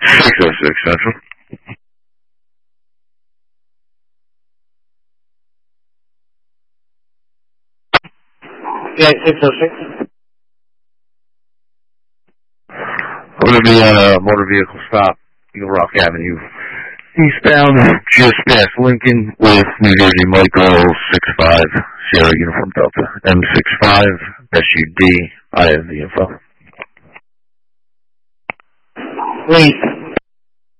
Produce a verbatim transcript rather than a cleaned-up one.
six oh six Central. Yeah, six oh six. I'm going to be on a motor vehicle stop, Eagle Rock Avenue, eastbound, just past Lincoln, with New Jersey Michael six five, Sierra Uniform Delta, M six five, S U D. I have the info. Wait.